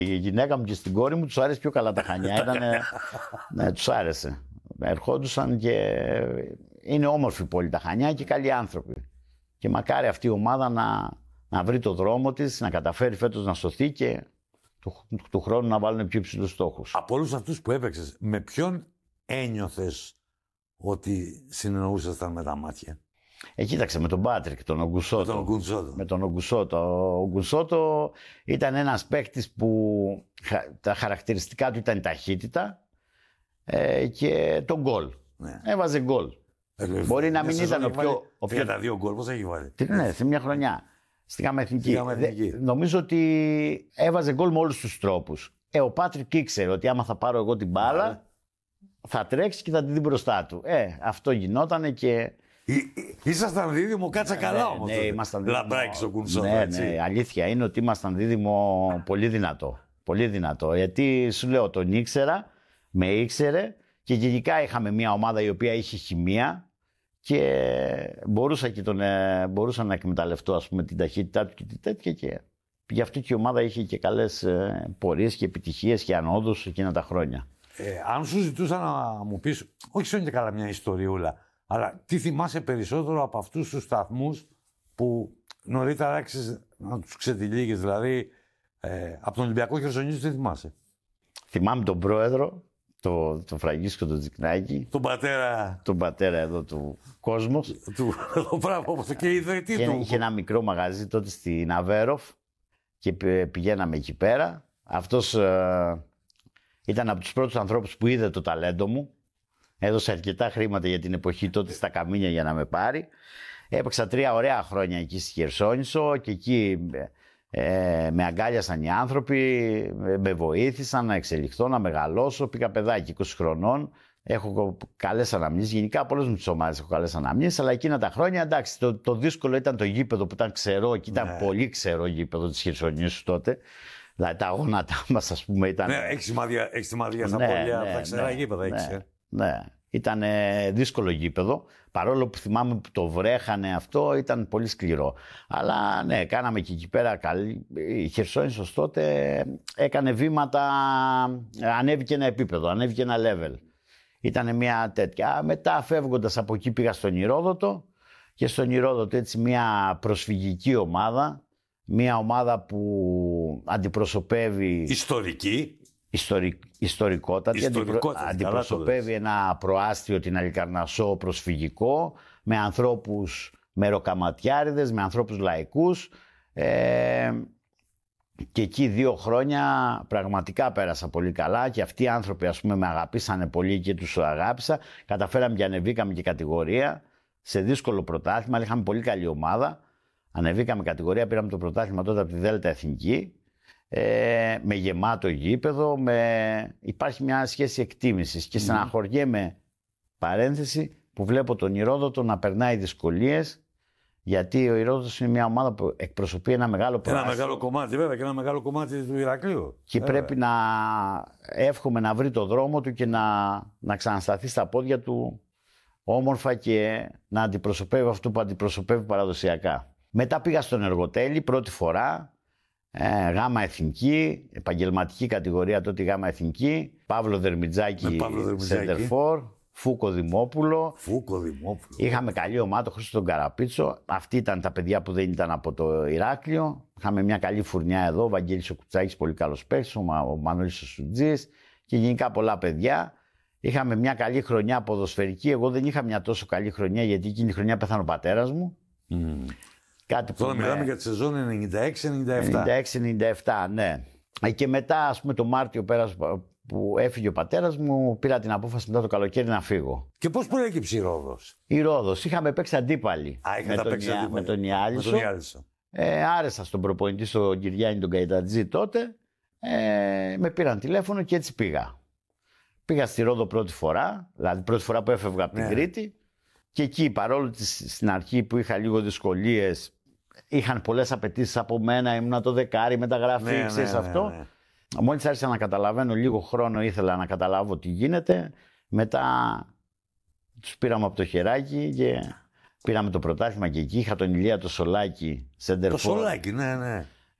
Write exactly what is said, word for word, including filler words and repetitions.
Η γυναίκα μου και στην κόρη μου τους άρεσε πιο καλά τα Χανιά. Ήτανε, ναι, τους άρεσε. Ερχόντουσαν και είναι όμορφη πόλη τα Χανιά και καλοί άνθρωποι. Και μακάρι αυτή η ομάδα να, να βρει το δρόμο της, να καταφέρει φέτος να σωθεί και του, του χρόνου να βάλουν πιο υψηλούς στόχους. Από όλους αυτούς που έπαιξες, με ποιον ένιωθες ότι συνεννοούσασταν με τα μάτια? Ε, κοίταξε, με τον Πάτρικ, τον Ογκουσότο. Με τον Ογκουσότο. Με τον Ογκουσότο. Ο Ογκουσότο ήταν ένας παίκτης που τα χαρακτηριστικά του ήταν η ταχύτητα ε, και το γκολ. Ναι. Έβαζε γκολ. Ε, Μπορεί να μην ήταν ο πιο... Ο πιο... τα δύο γκολ, πώς έχει βάλει? Ναι, σε μια χρονιά. Στη Γάμα Εθνική. Δε, νομίζω ότι έβαζε γκολ με όλους τους τρόπους. Ε, ο Πάτρικ ήξερε ότι άμα θα πάρω εγώ την μπάλα, ναι, θα τρέξει και θα τη δει μπροστά του. Ε, αυτό γινότανε και... Ήσασταν δίδυμο, κάτσα καλά όμως. Ναι, ήμασταν δίδυμο. Λαμπράκης ο Κουνσότο, ναι, έτσι. Ναι, αλήθεια είναι ότι ήμασταν δίδυμο πολύ δυνατό. Πολύ δυνατό. Γιατί σου λέω, τον ήξερα, με ήξερε και γενικά είχαμε μια ομάδα η οποία είχε χημεία και μπορούσα, και τον, μπορούσα να εκμεταλλευτώ, ας πούμε, την ταχύτητά του και την τέτοια. Και γι' αυτό και η ομάδα είχε και καλές πορείες και επιτυχίες και ανόδους εκείνα τα χρόνια. Ε, αν σου ζητούσα να μου πεις, όχι σαν και καλά μια ιστοριούλα, αλλά τι θυμάσαι περισσότερο από αυτούς τους σταθμούς που νωρίτερα άρχισες να τους ξετυλίγεις, δηλαδή ε, από τον Ολυμπιακό Χερσονήσου, τι θυμάσαι? Θυμάμαι τον πρόεδρο, τον το Φραγκίσκο τον Τζικνάκη. Τον πατέρα. Τον πατέρα εδώ του Κόσμος. Του, το πράγμα, και η ιδρυτή του. Είχε ένα μικρό μαγαζί τότε στην Αβέροφ και πηγαίναμε εκεί πέρα. Αυτός ε, ήταν από τους πρώτους ανθρώπους που είδε το ταλέντο μου. Έδωσε αρκετά χρήματα για την εποχή τότε στα καμίνια για να με πάρει. Έπαιξα τρία ωραία χρόνια εκεί στη Χερσόνησο και εκεί ε, με αγκάλιασαν οι άνθρωποι, με βοήθησαν να εξελιχθώ, να μεγαλώσω. Πήγα παιδάκι είκοσι χρονών. Έχω καλές αναμνήσεις. Γενικά από όλες μου τις ομάδες έχω καλές αναμνήσεις. Αλλά εκείνα τα χρόνια, εντάξει, το, το δύσκολο ήταν το γήπεδο που ήταν ξερό και ήταν ναι. πολύ ξερό γήπεδο της Χερσονήσου τότε. Δηλαδή τα γόνατά μας, ας πούμε, ήταν. Ναι, έχει σημαδιά, έχει σημαδιά στα ναι, πόλια, ναι, τα ξερά ναι, γήπεδα, έχεις. Ναι. Ναι, ήταν δύσκολο γήπεδο. Παρόλο που θυμάμαι που το βρέχανε αυτό, ήταν πολύ σκληρό. Αλλά ναι, κάναμε και εκεί πέρα καλή. Η Χερσόνησος τότε έκανε βήματα, ανέβηκε ένα επίπεδο, ανέβηκε ένα level. Ήταν μια τέτοια. Μετά φεύγοντας από εκεί πήγα στον Ηρόδοτο και στον Ηρόδοτο έτσι μια προσφυγική ομάδα. Μια ομάδα που αντιπροσωπεύει... Ιστορική. Ιστορικ, ιστορικότατη, Ιστορικότατη, αντιπροσωπεύει ένα προάστιο, την Αλικαρνασσό, προσφυγικό, με ανθρώπους μεροκαματιάριδες, με ανθρώπους λαϊκούς ε, και εκεί δύο χρόνια πραγματικά πέρασα πολύ καλά και αυτοί οι άνθρωποι, ας πούμε, με αγαπήσανε πολύ και τους αγάπησα. Καταφέραμε και ανεβήκαμε και κατηγορία σε δύσκολο πρωτάθλημα, αλλά είχαμε πολύ καλή ομάδα. Ανεβήκαμε κατηγορία, πήραμε το πρωτάθλημα τότε από τη Δέλτα Εθνική. Ε, με γεμάτο γήπεδο, με... υπάρχει μια σχέση εκτίμησης και στεναχωριέμαι, παρένθεση, που βλέπω τον Ηρόδοτο να περνάει δυσκολίες, γιατί ο Ηρόδοτος είναι μια ομάδα που εκπροσωπεί ένα μεγάλο προάστιο. Ένα μεγάλο κομμάτι, βέβαια, και ένα μεγάλο κομμάτι του Ηρακλείου. Και βέβαια. Πρέπει να εύχομαι να βρει το δρόμο του και να, να ξανασταθεί στα πόδια του όμορφα και να αντιπροσωπεύει αυτό που αντιπροσωπεύει παραδοσιακά. Μετά πήγα στον Εργοτέλη πρώτη φορά. Ε, Γάμα Εθνική, επαγγελματική κατηγορία τότε Γάμα Εθνική, Παύλο Δερμιτζάκη, Center for, Φούκο Δημόπουλο. Φούκο Δημόπουλο. Είχαμε καλή ομάδα, Χρήστο τον Καραπίτσο. Αυτοί ήταν τα παιδιά που δεν ήταν από το Ηράκλειο. Είχαμε μια καλή φουρνιά εδώ, ο Βαγγέλης ο Κουτσάκης, πολύ καλός παίκτης, ο, Μα, ο Μανώλης ο Σουτζής και γενικά πολλά παιδιά. Είχαμε μια καλή χρονιά ποδοσφαιρική. Εγώ δεν είχα μια τόσο καλή χρονιά γιατί εκείνη τη χρονιά πέθανε ο πατέρας μου. Mm. Κάτι Τώρα μιλάμε με... για τη σεζόν ενενήντα έξι ενενήντα επτά. ενενήντα έξι ενενήντα επτά, ναι. Και μετά, ας πούμε, το Μάρτιο πέρασε που έφυγε ο πατέρας μου, πήρα την απόφαση μετά το καλοκαίρι να φύγω. Και πώς προέκυψε η Ρόδος? Η Ρόδος. Είχαμε παίξει αντίπαλοι. Α, είχατε παίξει αντίπαλοι. Με τον Ιάλισσο. Ε, άρεσα στον προπονητή, στον Κυριάννη τον Καϊτατζή τότε. Ε, με πήραν τηλέφωνο και έτσι πήγα. Πήγα στη Ρόδο πρώτη φορά, δηλαδή πρώτη φορά που έφευγα από την ναι. Κρήτη. Και εκεί, παρόλο ότι στην αρχή που είχα λίγο δυσκολίες, είχαν πολλές απαιτήσεις από μένα, ήμουνα το δεκάρι, μεταγραφή, ναι, ξέρεις ναι, ναι, αυτό. Ναι, ναι. Μόλις άρχισα να καταλαβαίνω, λίγο χρόνο ήθελα να καταλάβω τι γίνεται. Μετά τους πήραμε από το χεράκι και πήραμε το πρωτάθλημα και εκεί. Είχα τον Ηλία το Σολάκη, center for. Το Σολάκη, ναι, ναι.